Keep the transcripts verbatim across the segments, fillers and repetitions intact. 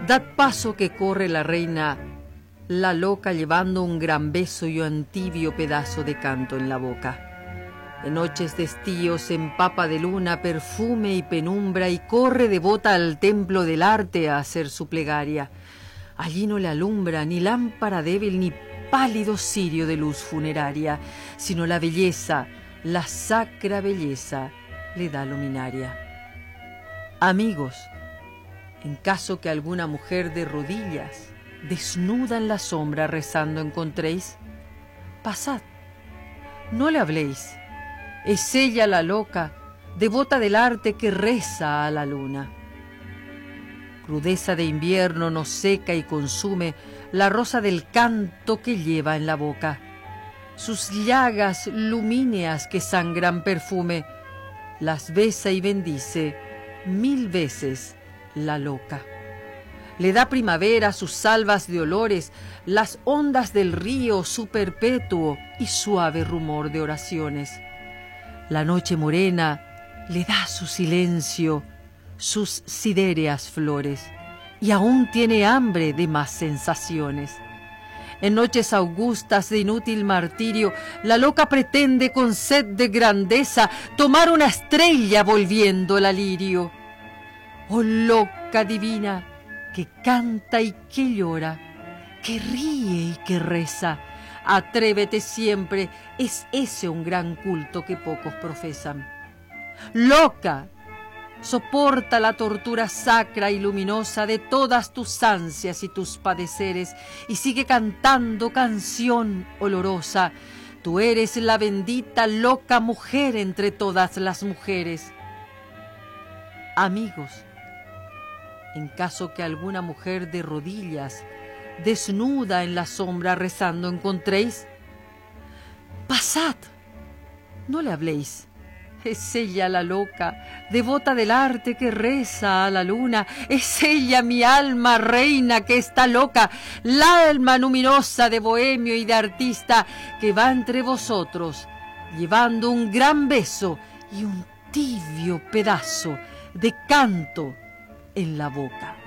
Dad paso que corre la reina, la loca, llevando un gran beso y un tibio pedazo de canto en la boca. En noches de estío se empapa de luna, perfume y penumbra y corre devota al templo del arte a hacer su plegaria. Allí no le alumbra ni lámpara débil ni pálido cirio de luz funeraria, sino la belleza, la sacra belleza, le da luminaria. Amigos, en caso que alguna mujer de rodillas, desnuda en la sombra rezando encontréis, pasad, no le habléis. Es ella la loca, devota del arte que reza a la luna. Crudeza de invierno nos seca y consume la rosa del canto que lleva en la boca. Sus llagas lumíneas que sangran perfume, las besa y bendice mil veces la loca. Le da primavera sus salvas de olores, las ondas del río su perpetuo y suave rumor de oraciones. La noche morena le da su silencio, sus sidéreas flores, y aún tiene hambre de más sensaciones. En noches augustas de inútil martirio, la loca pretende con sed de grandeza tomar una estrella volviendo el lirio. Oh loca divina, que canta y que llora, que ríe y que reza, atrévete siempre, es ese un gran culto que pocos profesan. Loca, soporta la tortura sacra y luminosa de todas tus ansias y tus padeceres y sigue cantando canción olorosa. Tú eres la bendita loca mujer entre todas las mujeres. Amigos, en caso que alguna mujer de rodillas, desnuda en la sombra rezando encontréis, pasad, no le habléis. Es ella la loca, devota del arte que reza a la luna. Es ella mi alma reina que está loca, la alma luminosa de bohemio y de artista que va entre vosotros, llevando un gran beso y un tibio pedazo de canto en la boca.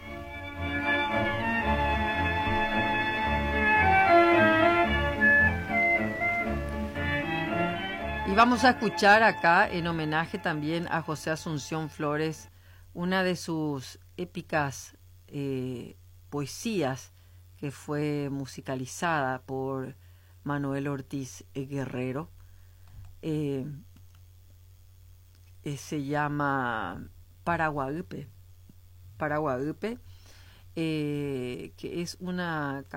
Y vamos a escuchar acá, en homenaje también a José Asunción Flores, una de sus épicas eh, poesías que fue musicalizada por Manuel Ortiz Guerrero. Eh, eh, se llama Paraguagupe, Paraguagupe, eh, que es una